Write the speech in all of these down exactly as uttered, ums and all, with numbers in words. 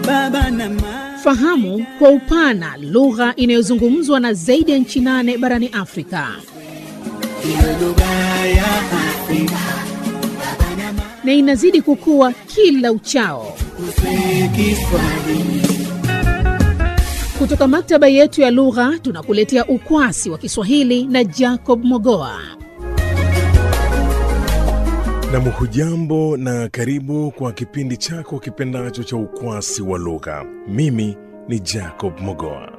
baba na mama. Fahamu kwa upana lugha inayozungumzwa na zaidi ya nchi nane barani Afrika. Iwe lugha ya Afrika. Na inazidi kukua kila uchao. Kusema Kiswahili. Kutoka maktaba yetu ya lugha tunakuletea ukwasi wa Kiswahili na Jacob Mogoa. Na mhujambo na karibu kwa kipindi chako kipendacho cha ukwasi wa lugha. Mimi ni Jacob Mogoa.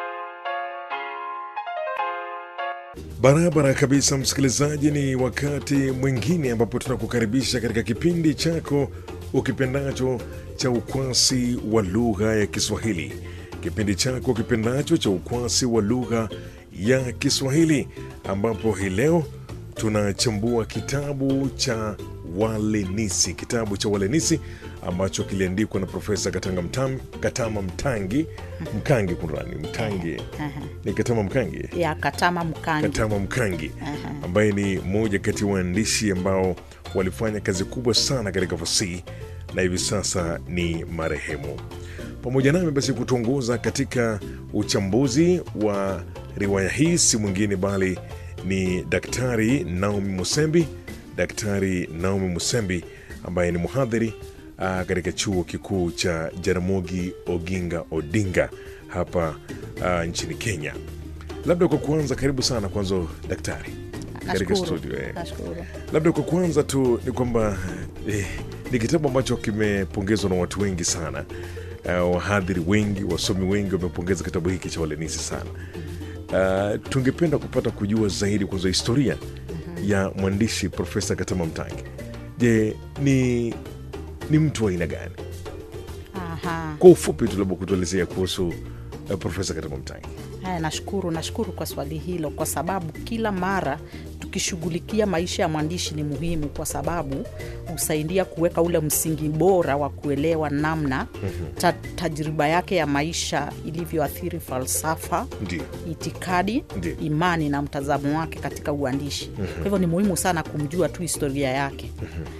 Barabara kabisa msikilizaji, ni wakati mwingine ambapo tunakukaribisha katika kipindi chako ukipendacho cha ukwasi wa lugha ya Kiswahili. Kipindi chako kipendacho cha ukwasi wa lugha ya Kiswahili, ambapo hii leo tunachambua kitabu cha Walenisi, kitabu cha Walenisi ambacho kiliandikwa na Profesa Katanga Mtam, Katama Mtangi, Mkangi kunrani, Mtangi. Ni Katama Mkangi? Ya, Katama Mkangi. Katama Mkangi, ambaye ni mmoja kati ya waandishi ambao walifanya kazi kubwa sana katika fasihi na hivi sasa ni marehemu. Pamoja nami basi kutuongoza katika uchambuzi wa riwaya hii si mwingine bali ni Daktari Naomi Musembi. Daktari Naomi Musembi ambaye ni mhadhiri uh, katika chuo kikuu cha Jaramogi Oginga Odinga hapa uh, nchini Kenya. Labda kwa kuanza, karibu sana kwanza daktari katika studio. Eh. Labda kwa kuanza tu ni kwamba eh, ni kitabu ambacho kimepongezwa na watu wengi sana. Uh, wahadhiri wengi, wasomi wengi wamepongeza kitabu hiki cha Walenisi sana. Uh, tungependa kupata kujua zaidi kwanza historia uh-huh. ya mwandishi Profesa Katama Mtangi. Je, ni ni mtu wa aina gani? Aha. Kwa ufupi tu labda kutuelezea kuhusu uh, Profesa Katama Mtangi. Haya, nashukuru, nashukuru kwa swali hilo, kwa sababu kila mara tukishughulikia maisha ya mwandishi ni muhimu, kwa sababu husaidia kuweka ule msingi bora wa kuelewa namna ta, tajriba yake ya maisha ilivyoathiri falsafa, Ndiyo. itikadi, Ndiyo. imani na mtazamo wake katika uandishi. Kwa hivyo ni muhimu sana kumjua tu historia yake.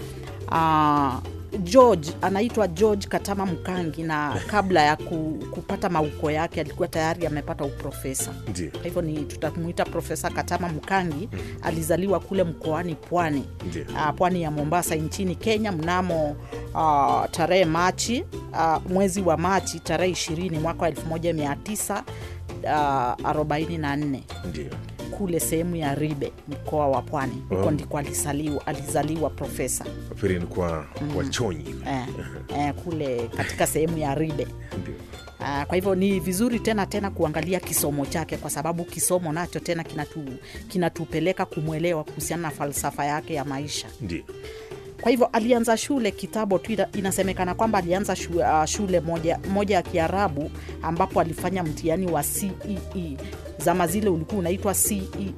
Ah, George, anaitwa George Katama Mkangi, na kabla ya ku, kupata mauko yake alikuwa tayari amepata uprofesa. Ndiyo. Kwa hivyo ni tutamuita Profesa Katama Mkangi. Mm. Alizaliwa kule mkoani Pwani, uh, Pwani ya Mombasa nchini Kenya mnamo uh, tarehe Machi, uh, mwezi wa Machi tarehe ishirini mwaka wa elfu moja mia tisa arobaini na nne. Ndiyo. Kule sehemu ya Ribe, mkoa wa Pwani. Huko oh. ndiko alizaliwa, alizaliwa profesa. Afirini kwa mm. Wachonyi. Eh, eh, kule katika sehemu ya Ribe. Ndiyo. Uh, kwa hivyo ni vizuri tena tena kuangalia kisomo chake, kwa sababu kisomo nacho tena kinatu, kinatupeleka kumwelewa kuhusiana na falsafa yake ya maisha. Ndiyo. Kwa hivyo alianza shule kitambo tu, inasemekana kwamba alianza shule, uh, shule moja moja ya Kiarabu ambapo alifanya mtihani wa C E E. Zama zile ulikuwa unaitwa C E